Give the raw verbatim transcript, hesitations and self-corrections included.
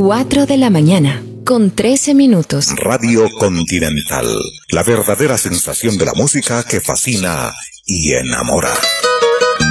cuatro de la mañana, con trece minutos. Radio Continental, la verdadera sensación de la música que fascina y enamora.